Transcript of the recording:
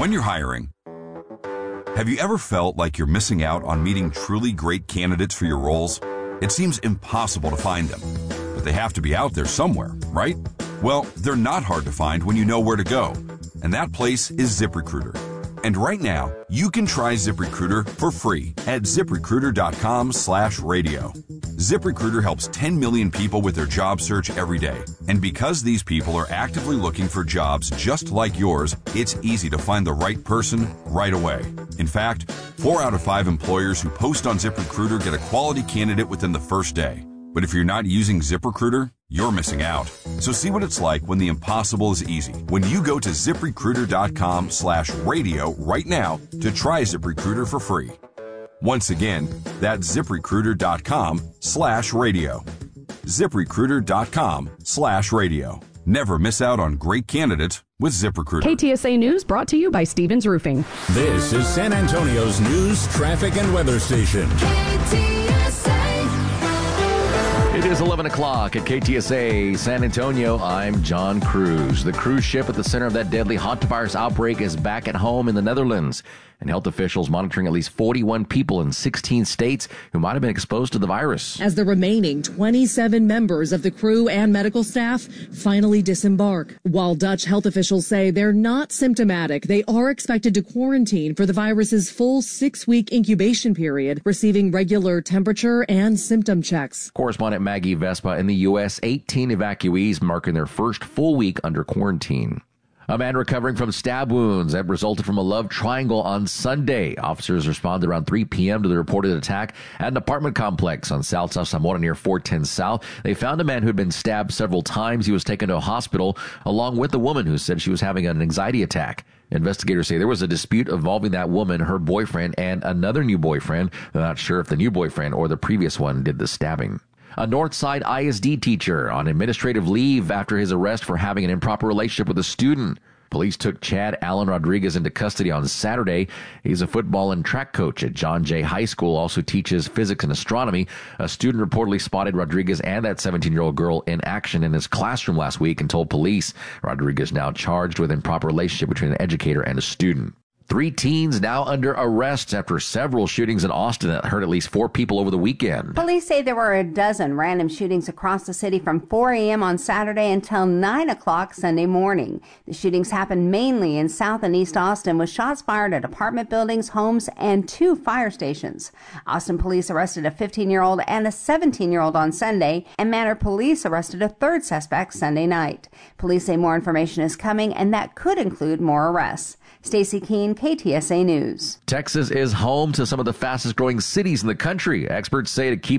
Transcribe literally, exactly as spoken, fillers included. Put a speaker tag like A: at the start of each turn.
A: When you're hiring, have you ever felt like you're missing out on meeting truly great candidates for your roles? It seems impossible to find them, but they have to be out there somewhere, right? Well, they're not hard to find when you know where to go, and that place is ZipRecruiter. And right now, you can try ZipRecruiter for free at ZipRecruiter.com slash radio. ZipRecruiter helps ten million people with their job search every day. And because these people are actively looking for jobs just like yours, it's easy to find the right person right away. In fact, four out of five employers who post on ZipRecruiter get a quality candidate within the first day. But if you're not using ZipRecruiter, you're missing out. So see what it's like when the impossible is easy. When you go to ZipRecruiter.com slash radio right now to try ZipRecruiter for free. Once again, that's ZipRecruiter.com slash radio. ZipRecruiter.com slash radio. Never miss out on great candidates with ZipRecruiter.
B: K T S A News brought to you by Stevens Roofing.
C: This is San Antonio's news, traffic, and weather station.
D: K T S A.
E: It is eleven o'clock at K T S A San Antonio. I'm John Cruz. The cruise ship at the center of that deadly hantavirus outbreak is back at home in the Netherlands. And health officials monitoring at least forty-one people in sixteen states who might have been exposed to the virus.
F: As the remaining twenty-seven members of the crew and medical staff finally disembark. While Dutch health officials say they're not symptomatic, they are expected to quarantine for the virus's full six-week incubation period, receiving regular temperature and symptom checks.
E: Correspondent Maggie Vespa in the U S, eighteen evacuees marking their first full week under quarantine. A man recovering from stab wounds that resulted from a love triangle on Sunday. Officers responded around three p.m. to the reported attack at an apartment complex on South South Zamora near four ten South. They found a man who had been stabbed several times. He was taken to a hospital along with a woman who said she was having an anxiety attack. Investigators say there was a dispute involving that woman, her boyfriend, and another new boyfriend. They're not sure if the new boyfriend or the previous one did the stabbing. A Northside I S D teacher on administrative leave after his arrest for having an improper relationship with a student. Police took Chad Allen Rodriguez into custody on Saturday. He's a football and track coach at John Jay High School, also teaches physics and astronomy. A student reportedly spotted Rodriguez and that seventeen-year-old girl in action in his classroom last week and told police. Rodriguez now charged with improper relationship between an educator and a student. Three teens now under arrest after several shootings in Austin that hurt at least four people over the weekend.
G: Police say there were a dozen random shootings across the city from four a.m. on Saturday until nine o'clock Sunday morning. The shootings happened mainly in South and East Austin, with shots fired at apartment buildings, homes, and two fire stations. Austin police arrested a fifteen-year-old and a seventeen-year-old on Sunday, and Manor police arrested a third suspect Sunday night. Police say more information is coming, and that could include more arrests. Stacey Keene, K T S A News.
E: Texas is home to some of the fastest growing cities in the country. Experts say to keep